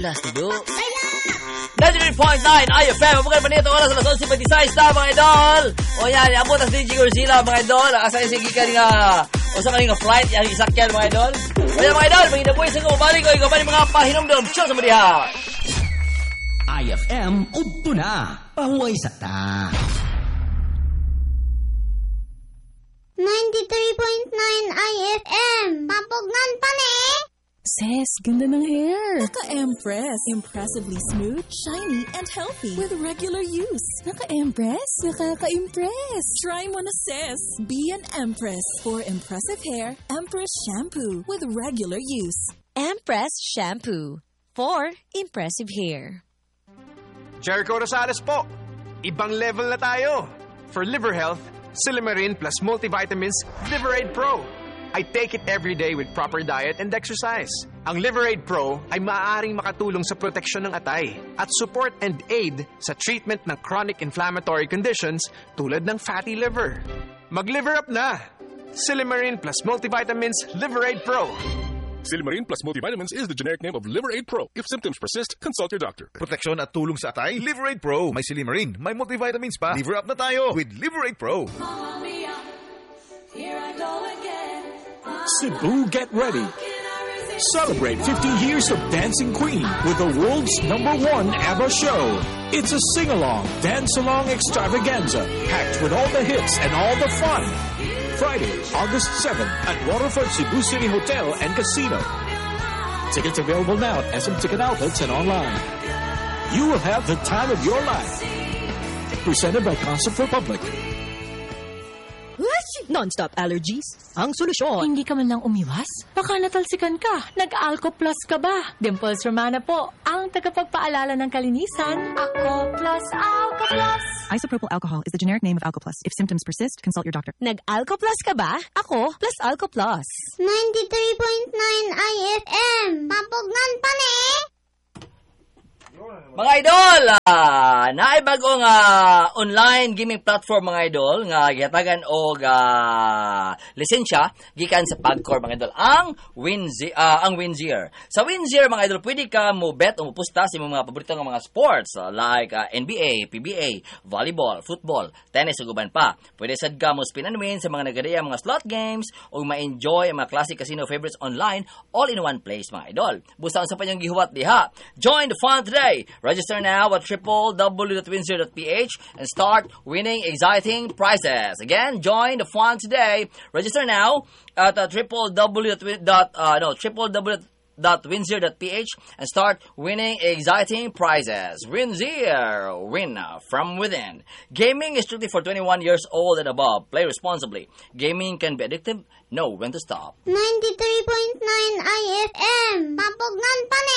Alas, tudo. 99.9 IFM. Bukan pa nito oras alas 11:26 na mga idol. O yan, abot ang DJ Godzilla mga idol. Asay sige ka nga usa ka nga flight yang isakyan mga idol. O yan mga idol, paginabuhi sa kumabalik ko ikaw pa mga pahinomdom. Chill sa madiha. IFM udto na. Pahuway sa ta. 93.9 IFM. Papugnan pa ni. Sis, ganda ng hair. Naka-Empress. Impressively smooth, shiny, and healthy. With regular use. Naka-Empress? Nakaka-impress. Try mo na, sis. Be an Empress. For impressive hair, Empress Shampoo. With regular use. Empress Shampoo. For impressive hair. Jericho Rosales po. Ibang level na tayo. For liver health, Silimarin plus multivitamins Liveraid Pro. I take it every day with proper diet and exercise. Ang Liveraid Pro ay maaaring makatulong sa proteksyon ng atay at support and aid sa treatment ng chronic inflammatory conditions tulad ng fatty liver. Mag-liver up na! Silimarin plus multivitamins Liveraid Pro. Silimarin plus multivitamins is the generic name of Liveraid Pro. If symptoms persist, consult your doctor. Proteksyon at tulong sa atay, Liveraid Pro. May Silimarin, may multivitamins pa. Liver up na tayo with Liveraid Pro. Here I go again. Cebu, get ready. Celebrate 50 years of Dancing Queen with the world's #1 ABBA show. It's a sing-along, dance-along extravaganza packed with all the hits and all the fun. Friday, August 7th at Waterfront Cebu City Hotel and Casino. Tickets available now at SM Ticket Outlets and online. You will have the time of your life. Presented by Concert Republic. Non-stop allergies? Ang solusyon. Hindi ka man lang umiwas? Baka natalsikan ka. Nag-Alco Plus ka ba? Dimples Romana po. Ang tagapagpaalala ng kalinisan. Ako plus Alco Plus. Isopropyl alcohol is the generic name of Alco Plus. If symptoms persist, consult your doctor. Nag-Alco Plus ka ba? Ako plus Alco Plus. 93.9 IFM. Papugnan pa ni. Mga idol, naibagong online gaming platform mga idol nga gihatagan og lisensya gikan sa Pagcor mga idol ang Winzier. Sa Winzier mga idol pwede ka mo bet o mupusta sa mga paborito nga mga sports like NBA, PBA, volleyball, football, tennis ug uban pa. Pwede sad ka mo spin and win sa mga nagadaya mga slot games o ma-enjoy ang mga classic casino favorites online all in one place mga idol. Busa sa panyang gihuwat diha. Join the fun today. Register now at www.winzir.ph and start winning exciting prizes. Again, join the fun today. Register now at www.winzir.ph and start winning exciting prizes. Winzir, win from within. Gaming is strictly for 21 years old and above. Play responsibly. Gaming can be addictive. Know when to stop. 93.9 IFM. Papugnan pa ni.